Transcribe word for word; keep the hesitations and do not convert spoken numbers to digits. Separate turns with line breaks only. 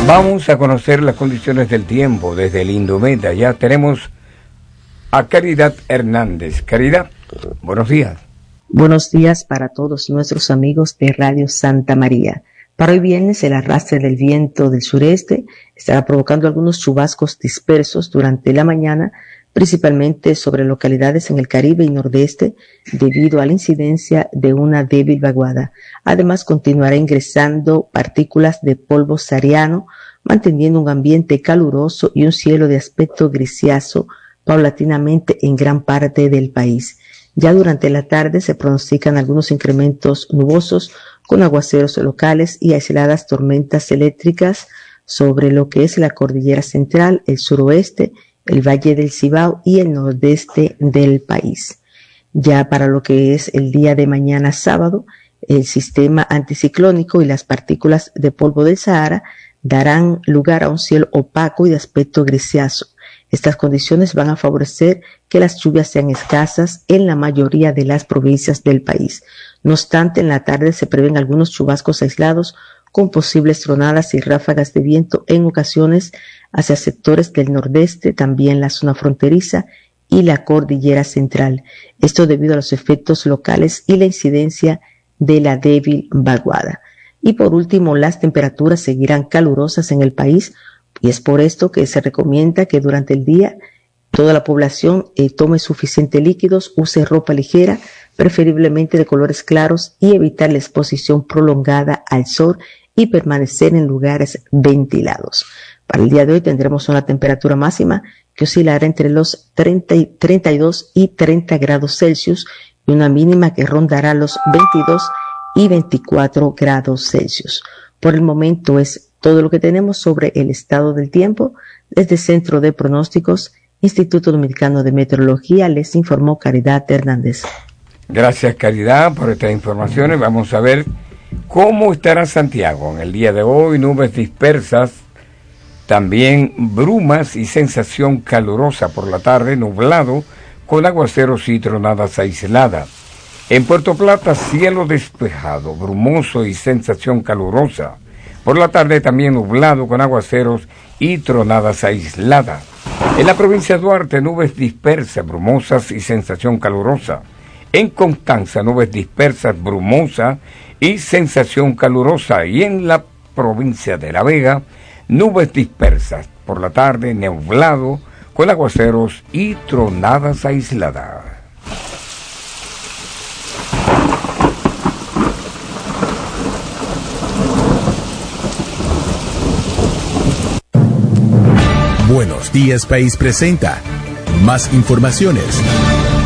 Vamos a conocer las condiciones del tiempo desde el Indometa. Ya tenemos a Caridad Hernández. Caridad, buenos días.
Buenos días para todos nuestros amigos de Radio Santa María. Para hoy viernes, el arrastre del viento del sureste estará provocando algunos chubascos dispersos durante la mañana, principalmente sobre localidades en el Caribe y Nordeste, debido a la incidencia de una débil vaguada. Además, continuará ingresando partículas de polvo sahariano, manteniendo un ambiente caluroso y un cielo de aspecto grisáceo paulatinamente en gran parte del país. Ya durante la tarde se pronostican algunos incrementos nubosos con aguaceros locales y aisladas tormentas eléctricas sobre lo que es la cordillera central, el suroeste, el Valle del Cibao y el nordeste del país. Ya para lo que es el día de mañana sábado, el sistema anticiclónico y las partículas de polvo del Sahara darán lugar a un cielo opaco y de aspecto grisáceo. Estas condiciones van a favorecer que las lluvias sean escasas en la mayoría de las provincias del país. No obstante, en la tarde se prevén algunos chubascos aislados con posibles tronadas y ráfagas de viento en ocasiones hacia sectores del nordeste, también la zona fronteriza y la cordillera central. Esto debido a los efectos locales y la incidencia de la débil vaguada. Y por último, las temperaturas seguirán calurosas en el país y es por esto que se recomienda que durante el día toda la población eh, tome suficientes líquidos, use ropa ligera, preferiblemente de colores claros y evitar la exposición prolongada al sol y permanecer en lugares ventilados. Para el día de hoy tendremos una temperatura máxima que oscilará entre los treinta y, treinta y dos y treinta grados Celsius y una mínima que rondará los veintidós y veinticuatro grados Celsius. Por el momento es todo lo que tenemos sobre el estado del tiempo. Desde el Centro de Pronósticos, Instituto Dominicano de Meteorología, les informó Caridad Hernández.
Gracias, Caridad, por estas informaciones. Vamos a ver cómo estará Santiago en el día de hoy. Nubes dispersas, también brumas y sensación calurosa por la tarde, nublado, con aguaceros y tronadas aisladas. En Puerto Plata, cielo despejado, brumoso y sensación calurosa. Por la tarde también nublado con aguaceros y tronadas aisladas. En la provincia de Duarte, nubes dispersas, brumosas y sensación calurosa. En Constanza, nubes dispersas, brumosas y sensación calurosa. Y en la provincia de La Vega, nubes dispersas. Por la tarde, nublado con aguaceros y tronadas aisladas.
Buenos Días País presenta más informaciones.